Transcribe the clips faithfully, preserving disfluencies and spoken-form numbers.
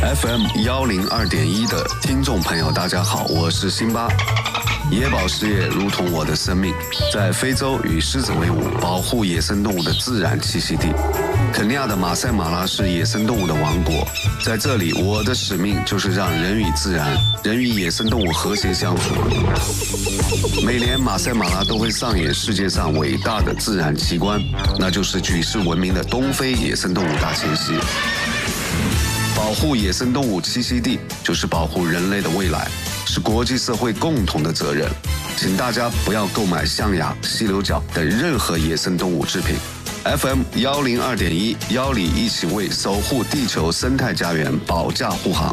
F M 幺零二点一的听众朋友，大家好，我是辛巴。野保事业如同我的生命，在非洲与狮子为伍，保护野生动物的自然栖息地。肯尼亚的马赛马拉是野生动物的王国，在这里，我的使命就是让人与自然、人与野生动物和谐相处。每年马赛马拉都会上演世界上伟大的自然奇观，那就是举世闻名的东非野生动物大迁徙。保护野生动物栖息地，就是保护人类的未来，是国际社会共同的责任。请大家不要购买象牙、犀牛角等任何野生动物制品。F M 幺零二点一，邀你一起为守护地球生态家园保驾护航。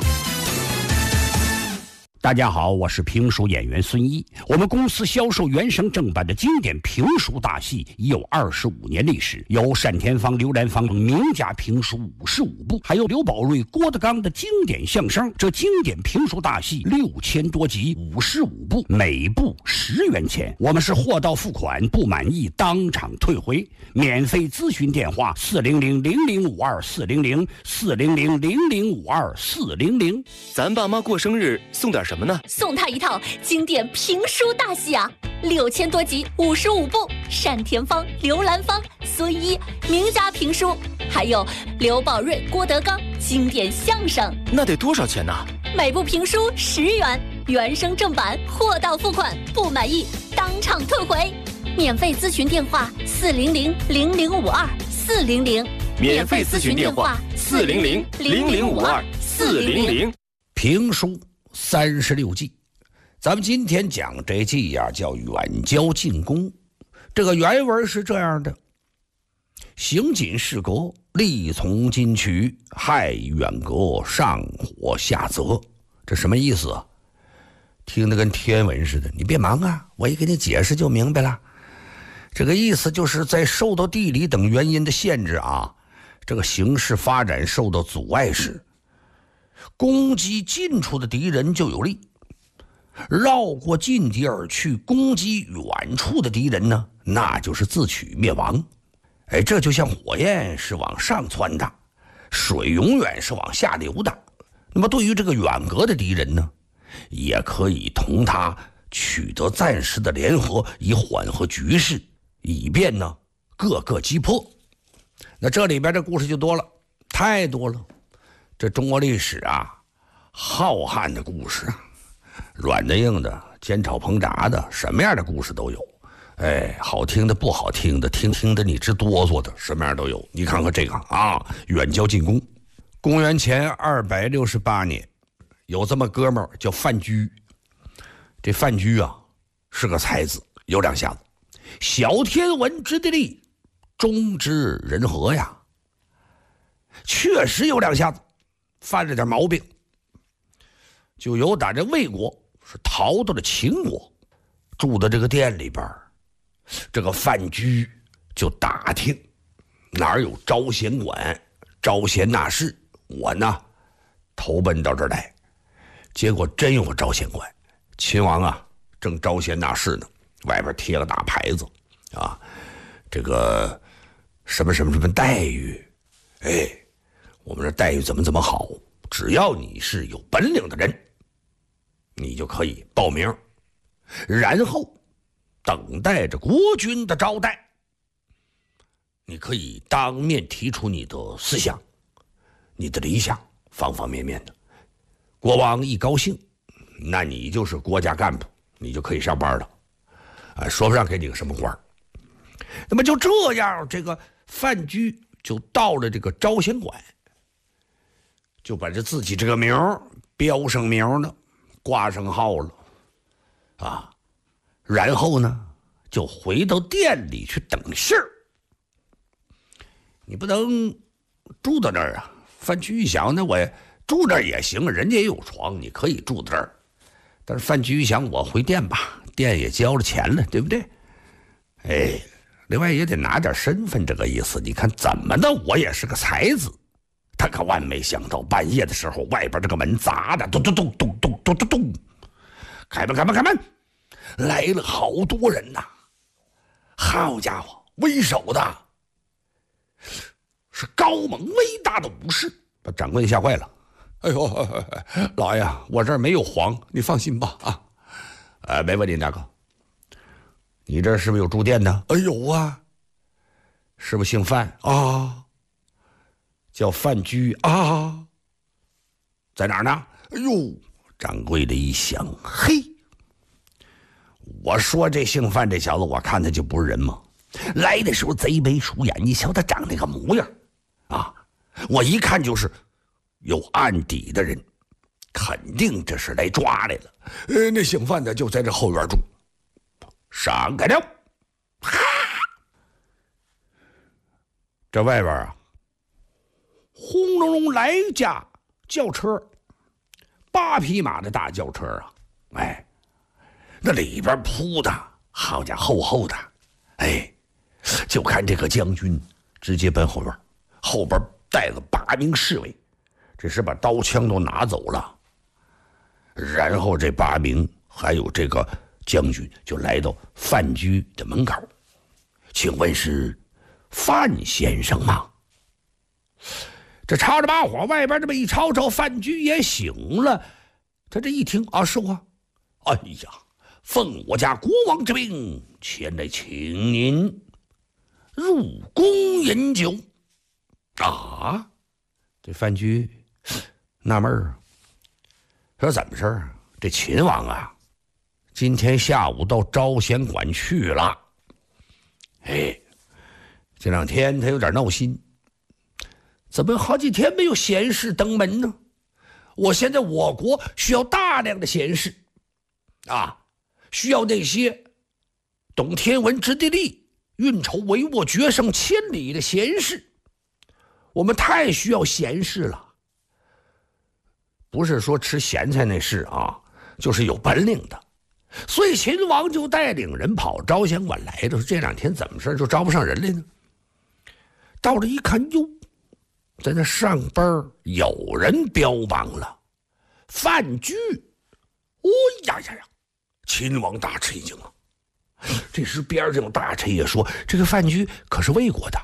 大家好，我是评书演员孙一。我们公司销售原声正版的经典评书大戏已有二十五年历史，有单田芳、刘兰芳名家评书五十五部，还有刘宝瑞、郭德纲的经典相声。这经典评书大戏六千多集，五十五部，每部十元钱。我们是货到付款，不满意当场退回。免费咨询电话：四零零零零五二四零零四零零零零五二四零零。 咱爸妈过生日送点什么呢？ 送他一套经典评书大戏啊，六千多集，五十五部，单田芳、刘兰芳、孙一名家评书，还有刘宝瑞、郭德纲经典相声。 那得多少钱呢？ 每部评书十元，原声正版，货到付款，不满意当场退回。免费咨询电话：四零零零零五二四零零。 免费咨询电话：四零零零零五二四零零。 评书三十六计，咱们今天讲这计呀、啊，叫远交近攻。这个原文是这样的：行锦事革，力从金渠，害远隔，上火下泽。这什么意思啊？听得跟天文似的，你别忙啊，我一给你解释就明白了。这个意思就是在受到地理等原因的限制啊，这个形势发展受到阻碍时，攻击近处的敌人就有利，绕过近敌而去攻击远处的敌人呢，那就是自取灭亡。哎，这就像火焰是往上窜的，水永远是往下流的。那么对于这个远隔的敌人呢，也可以同他取得暂时的联合，以缓和局势，以便呢各个击破。那这里边的故事就多了，太多了。这中国历史啊，浩瀚的故事啊，软的硬的，煎炒烹炸的，什么样的故事都有。哎，好听的不好听的，听听的你直哆嗦的，什么样都有。你看看这个啊，远交近攻。公元前二百六十八年，有这么哥们儿叫范雎。这范雎啊是个才子，有两下子，小天文之地利，中之人和呀，确实有两下子。犯了点毛病，就由打这魏国是逃到了秦国，住的这个店里边，这个范雎就打听哪儿有招贤馆，招贤纳士，我呢投奔到这儿来。结果真有个招贤馆，秦王啊正招贤纳士呢，外边贴了大牌子啊，这个什么什么什么待遇，哎，我们这待遇怎么怎么好，只要你是有本领的人，你就可以报名，然后等待着国君的招待。你可以当面提出你的思想，你的理想，方方面面的。国王一高兴，那你就是国家干部，你就可以上班了。啊，说不上给你个什么官。那么就这样，这个范雎就到了这个招贤馆，就把这自己这个名标上名了，挂上号了啊，然后呢就回到店里去等信儿。你不能住到那儿啊。范雎一想，那我住这儿也行，人家也有床，你可以住这儿。但是范雎一想，我回店吧，店也交了钱了，对不对？哎，另外也得拿点身份，这个意思。你看怎么的，我也是个才子。他可万没想到，半夜的时候，外边这个门砸的咚咚咚咚咚咚咚咚，开门开门开门，来了好多人呐！好家伙，为首的是高猛威大的武士，把掌柜的吓坏了。 哎呦，老爷，我这儿没有黄，你放心吧啊。呃，没问题，大哥。你这是不是有住店的？哎有啊。是不是姓范啊？叫范居啊？在哪儿呢？哎呦，掌柜的一想，嘿，我说这姓范这小子，我看他就不是人嘛。来的时候贼眉鼠眼，你瞧他长那个模样啊，我一看就是有案底的人，肯定这是来抓来了。呃，那姓范的就在这后院住。上开了，哈！这外边啊，轰隆隆来一架轿车，八匹马的大轿车啊，哎，那里边铺的好家伙厚厚的，哎，就看这个将军直接奔后院，后边带了八名侍卫，这是把刀枪都拿走了。然后这八名还有这个将军就来到范居的门口，请问是范先生吗？这吵着把火，外边这么一吵吵，范居也醒了。他这一听啊，是我，哎呀，奉我家国王之命前来请您入宫饮酒啊。这范居纳闷儿，说怎么事儿？这秦王啊，今天下午到招贤馆去了。哎，这两天他有点闹心，怎么好几天没有贤士登门呢？我现在我国需要大量的贤士啊，需要那些懂天文知地利、运筹帷幄、决胜千里的贤士。我们太需要贤士了，不是说吃咸菜那事啊，就是有本领的。所以秦王就带领人跑招贤馆来的，这两天怎么事就招不上人来呢？到了一看，哟，在那上边有人标榜了范居。哦呀呀呀！秦王大吃一惊啊！这时边上有大臣也说，这个范居可是魏国的，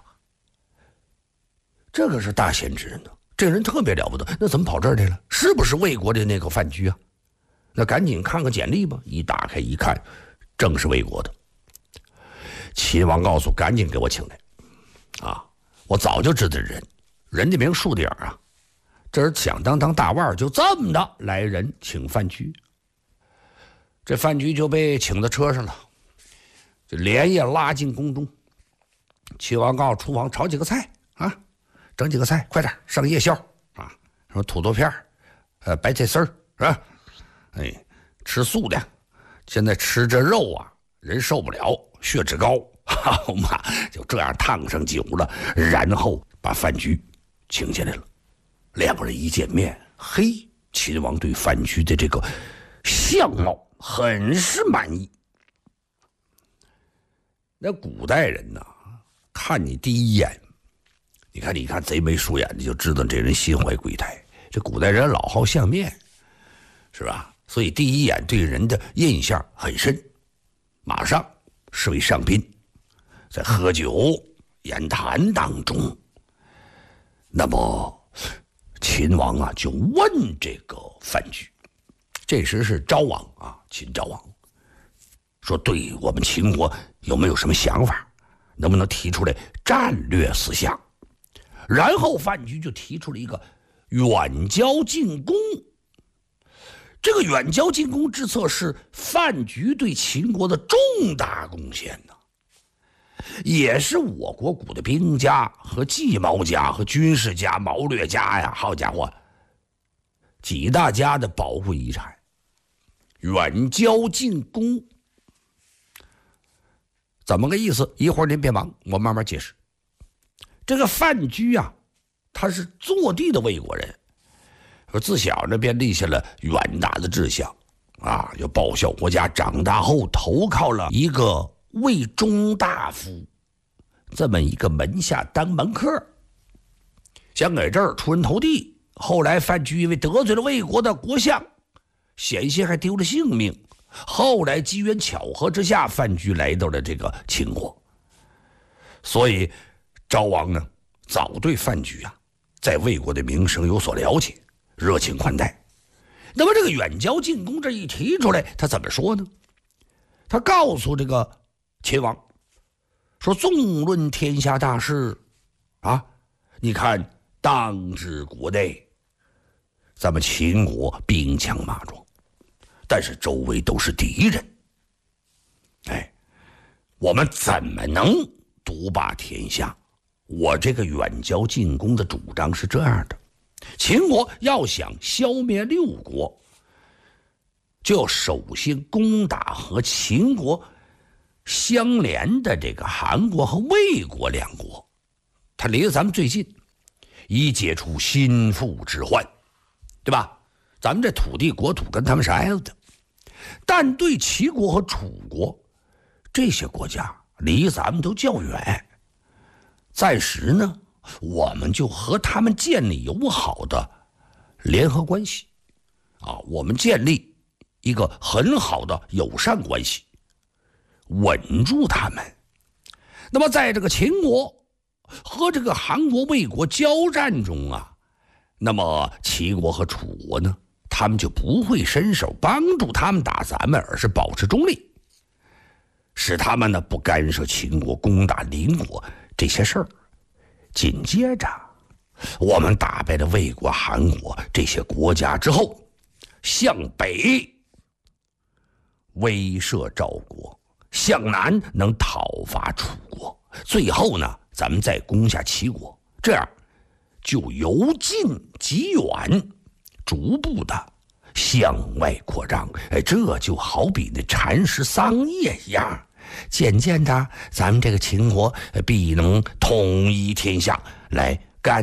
这可是大贤之人呢，这人特别了不得，那怎么跑这儿来了？是不是魏国的那个范居啊？那赶紧看个简历吧，一打开一看，正是魏国的。秦王告诉，赶紧给我请来啊！我早就知道人，人家名树底儿啊，这是响当当大腕，就这么的来人请范居。这范居就被请到车上了，就连夜拉进宫中。秦王告诉厨房炒几个菜啊，整几个菜，快点上夜宵啊，什么土豆片呃白菜丝儿是吧？哎，吃素的，现在吃这肉啊，人受不了，血脂高，好嘛，就这样烫上酒了，然后把范居请进来了。两个人一见面，嘿，秦王对范居的这个相貌很是满意。那古代人呢，看你第一眼，你看你看贼眉鼠眼的，就知道这人心怀鬼胎。这古代人老好相面，是吧？所以第一眼对人的印象很深，马上是为上宾，在喝酒言谈当中，那么秦王啊就问这个范居，这时是昭王啊，秦昭王说，对我们秦国有没有什么想法，能不能提出来战略思想？然后范雎就提出了一个远交近攻。这个远交近攻之策是范雎对秦国的重大贡献呢，也是我国古的兵家和计谋家和军事家、谋略家呀，好家伙，几大家的宝贵遗产。远交近攻怎么个意思？一会儿您别忙，我慢慢解释。这个范雎啊，他是坐地的魏国人，自小呢便立下了远大的志向啊，要报效国家。长大后投靠了一个魏中大夫这么一个门下当门客，想给这儿出人头地。后来范雎因为得罪了魏国的国相，险些还丢了性命。后来机缘巧合之下，范雎来到了这个秦国，所以昭王呢早对范雎啊在魏国的名声有所了解， 热情款待。那么这个远交近攻这一提出来，他怎么说呢？他告诉这个秦王说，纵论天下大事啊，你看当之国内，咱们秦国兵强马壮，但是周围都是敌人，哎，我们怎么能独霸天下？我这个远交近攻的主张是这样的，秦国要想消灭六国，就要首先攻打和秦国相连的这个韩国和魏国两国，它离得咱们最近，以解除心腹之患，对吧？咱们这土地国土跟他们是挨着的，但对齐国和楚国这些国家离咱们都较远，暂时呢，我们就和他们建立友好的联合关系啊，我们建立一个很好的友善关系，稳住他们。那么在这个秦国和这个韩国魏国交战中啊，那么齐国和楚国呢，他们就不会伸手帮助他们打咱们，而是保持中立，使他们呢不干涉秦国攻打邻国这些事儿。紧接着我们打败了魏国、韩国这些国家之后，向北威慑赵国，向南能讨伐楚国，最后呢咱们再攻下齐国，这样就由近及远，逐步的向外扩张。哎，这就好比那蚕食桑叶一样，渐渐的咱们这个秦国必能统一天下，来干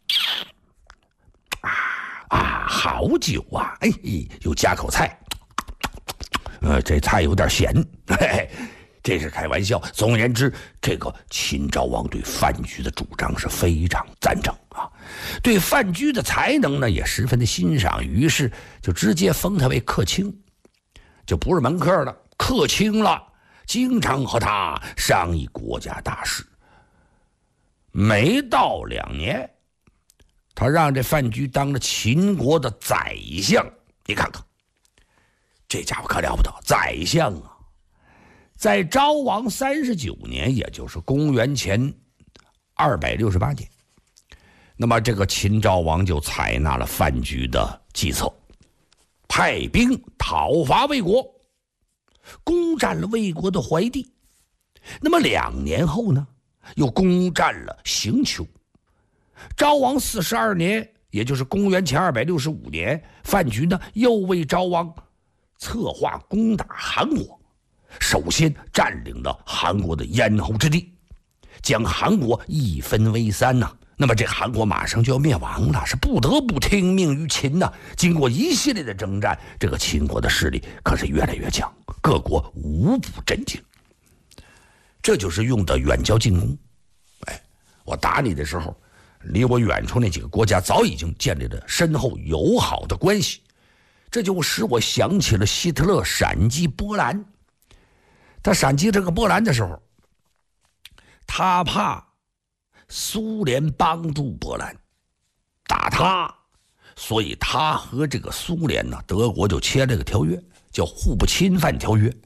啊啊好酒啊，哎，又加口菜，呃，这菜有点咸，嘿嘿，这是开玩笑。总而言之，这个秦昭王对范雎的主张是非常赞成啊，对范雎的才能呢也十分的欣赏，于是就直接封他为客卿，就不是门客了，客卿了，经常和他商议国家大事。没到两年，他让这范雎当了秦国的宰相。你看看这家伙可了不得，宰相啊！在昭王三十九年，也就是公元前二百六十八年，那么这个秦昭王就采纳了范雎的计策，派兵讨伐魏国，攻占了魏国的怀地。那么两年后呢，又攻占了刑丘。昭王四十二年，也就是公元前二百六十五年，范雎呢又为昭王策划攻打韩国，首先占领了韩国的咽喉之地，将韩国一分为三呐、啊。那么这韩国马上就要灭亡了，是不得不听命于秦呐、啊。经过一系列的征战，这个秦国的势力可是越来越强，各国无不震惊。这就是用的远交近攻。哎，我打你的时候，离我远处那几个国家早已经建立了深厚友好的关系，这就使我想起了希特勒闪击波兰。他闪击这个波兰的时候，他怕苏联帮助波兰打他，所以他和这个苏联呢，德国就签了个条约，叫互不侵犯条约，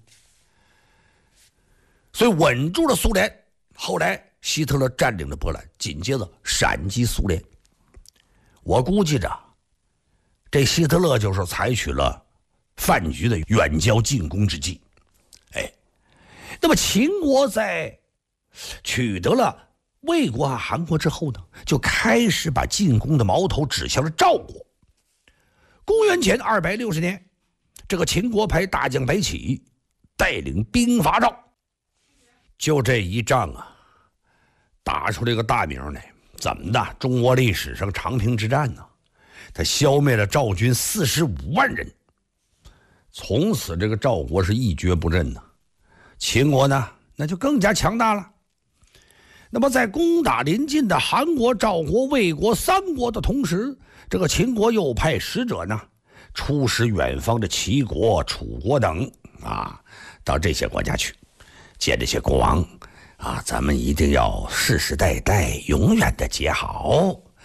所以稳住了苏联。后来希特勒占领了波兰，紧接着闪击苏联。我估计着这希特勒就是采取了范雎的远交近攻之计。哎，那么秦国在取得了魏国和韩国之后呢，就开始把进攻的矛头指向了赵国。公元前二百六十年，这个秦国派大将白起带领兵伐赵，就这一仗啊，打出这个大名来。怎么的？中国历史上长平之战呢，他消灭了赵军四十五万人，从此这个赵国是一蹶不振呢。秦国呢，那就更加强大了。那么在攻打临近的韩国、赵国、魏国三国的同时，这个秦国又派使者呢，出使远方的齐国、楚国等啊，到这些国家去见这些国王啊，咱们一定要世世代代永远的结好。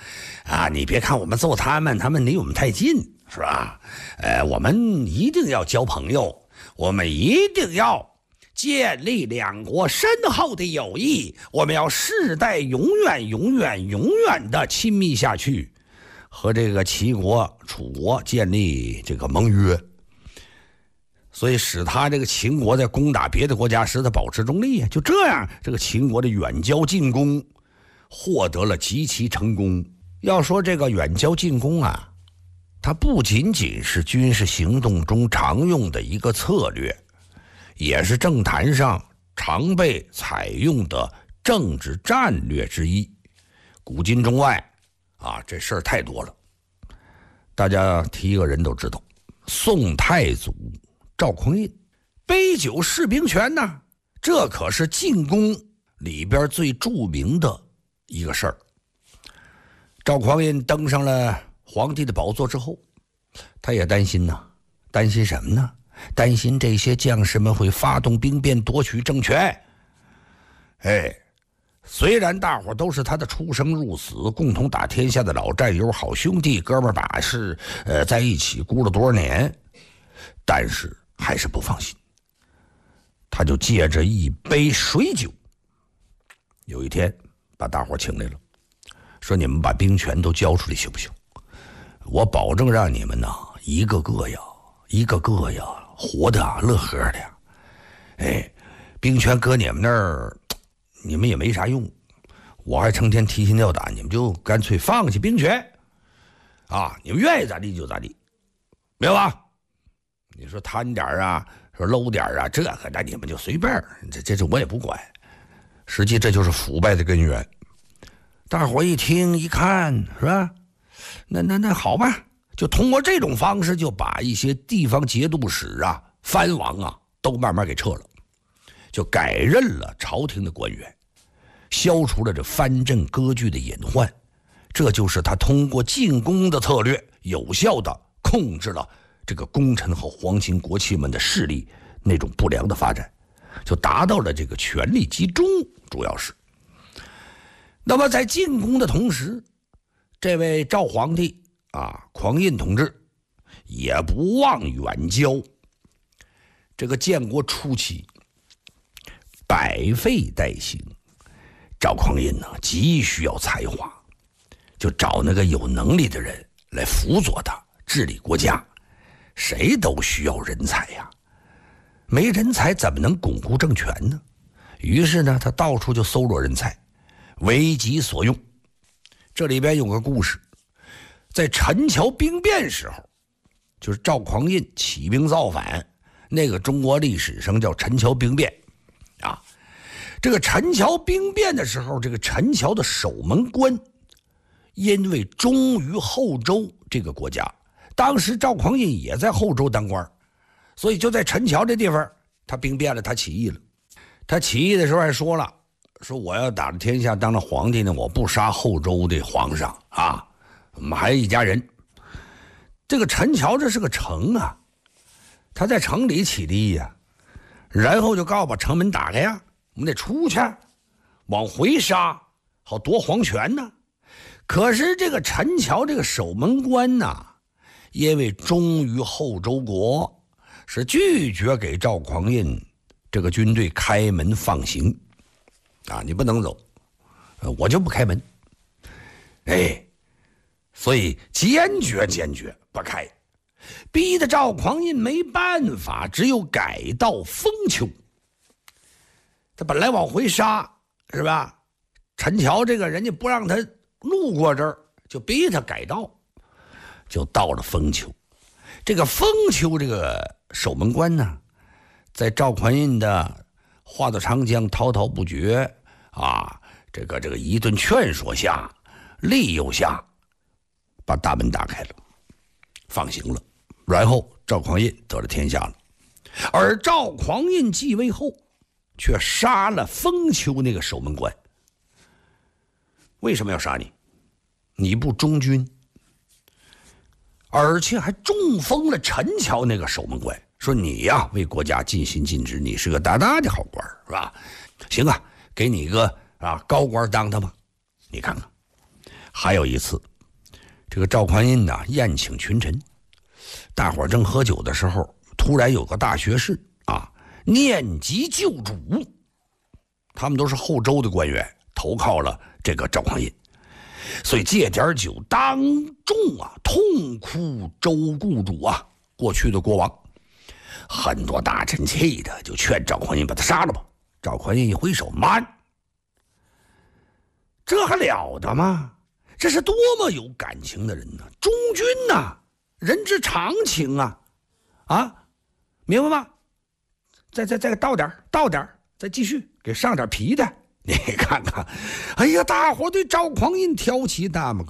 啊，你别看我们揍他们，他们离我们太近，是吧？呃，我们一定要交朋友，我们一定要建立两国深厚的友谊，我们要世代永远、永远、永远的亲密下去，和这个齐国、楚国建立这个盟约。所以使他这个秦国在攻打别的国家时，他保持中立啊。就这样，这个秦国的远交近攻获得了极其成功。要说这个远交近攻啊，它不仅仅是军事行动中常用的一个策略，也是政坛上常被采用的政治战略之一。古今中外啊，这事儿太多了。大家提一个人都知道，宋太祖赵匡胤，杯酒释兵权呢，这可是进攻里边最著名的一个事儿。赵匡胤登上了皇帝的宝座之后，他也担心呢，担心什么呢？担心这些将士们会发动兵变夺取政权。哎，虽然大伙都是他的出生入死、共同打天下的老战友、好兄弟、哥们儿把式，呃，在一起估了多少年，但是还是不放心。他就借着一杯水酒，有一天把大伙请来了，说：“你们把兵权都交出来行不行？我保证让你们呢，一个个呀，一个个呀，活的啊，乐呵的呀。哎，兵权搁你们那儿，你们也没啥用，我还成天提心吊胆，你们就干脆放弃兵权啊！你们愿意咋地就咋地，明白吧？你说贪点啊，说搂点啊，这个那你们就随便，这这这我也不管。实际这就是腐败的根源。大伙一听一看，是吧？那那那好吧，就通过这种方式，就把一些地方节度使啊、藩王啊，都慢慢给撤了，就改任了朝廷的官员，消除了这藩镇割据的隐患。这就是他通过进攻的策略，有效的控制了这个功臣和皇亲国戚们的势力那种不良的发展，就达到了这个权力集中，主要是。那么在进攻的同时，这位赵皇帝啊，匡胤同志也不忘远交。这个建国初期，百废待兴，赵匡胤呢急需要才华，就找那个有能力的人来辅佐他治理国家。谁都需要人才呀，没人才怎么能巩固政权呢？于是呢，他到处就搜罗人才，为己所用。这里边有个故事，在陈桥兵变时候，就是赵匡胤起兵造反，那个中国历史上叫陈桥兵变啊。这个陈桥兵变的时候，这个陈桥的守门官因为忠于后周这个国家，当时赵匡胤也在后周当官，所以就在陈桥这地方他兵变了，他起义了。他起义的时候还说了，说我要打了天下当了皇帝呢，我不杀后周的皇上啊，我们还一家人。这个陈桥这是个城啊，他在城里起义呀、啊，然后就告诉把城门打开呀，我们得出去往回杀，好夺皇权呢。可是这个陈桥这个守门官呐、啊，因为忠于后周国，是拒绝给赵匡胤这个军队开门放行啊，你不能走，我就不开门。哎，所以坚决坚决不开，逼得赵匡胤没办法，只有改道封丘。他本来往回杀，是吧？陈桥这个人家不让他路过这儿，就逼他改道，就到了封丘。这个封丘这个守门官呢，在赵匡胤的话到长江滔滔不绝啊，这个这个一顿劝说下，利诱下，把大门打开了，放行了。然后赵匡胤得了天下了。而赵匡胤继位后，却杀了封丘那个守门官。为什么要杀你？你不忠君，而且还重封了陈桥那个守门官，说你呀为国家尽心尽职，你是个大大的好官，是吧？行啊，给你一个啊高官当他吧。你看看，还有一次， 这个赵匡胤呢宴请群臣，大伙儿正喝酒的时候，突然有个大学士啊念及旧主，他们都是后周的官员，投靠了这个赵匡胤，所以借点酒当众啊痛哭周故主啊，过去的国王。很多大臣气的就劝赵匡胤把他杀了吧。赵匡胤一挥手，慢，这还了得吗？这是多么有感情的人呢！忠君呐、啊，人之常情啊，啊，明白吗？再再再倒点，倒点，再继续给上点皮的。你看看，哎呀，大伙对赵匡胤挑起大拇哥。